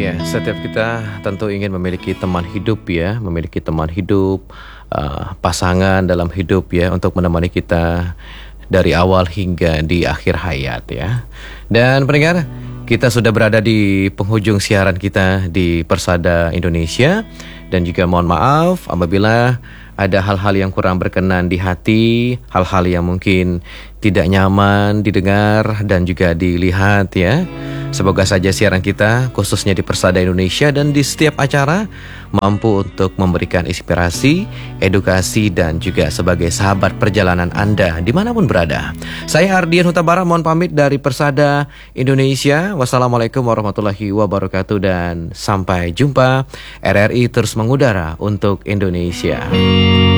Ya, setiap kita tentu ingin memiliki teman hidup ya, memiliki teman hidup, pasangan dalam hidup ya, untuk menemani kita dari awal hingga di akhir hayat ya. Dan pendengar, kita sudah berada di penghujung siaran kita di Persada Indonesia. Dan juga mohon maaf apabila ada hal-hal yang kurang berkenan di hati, hal-hal yang mungkin tidak nyaman didengar dan juga dilihat ya. Semoga saja siaran kita khususnya di Persada Indonesia dan di setiap acara mampu untuk memberikan inspirasi, edukasi dan juga sebagai sahabat perjalanan Anda dimanapun berada. Saya Ardian Huta Barat mohon pamit dari Persada Indonesia. Wassalamualaikum warahmatullahi wabarakatuh dan sampai jumpa. RRI terus mengudara untuk Indonesia.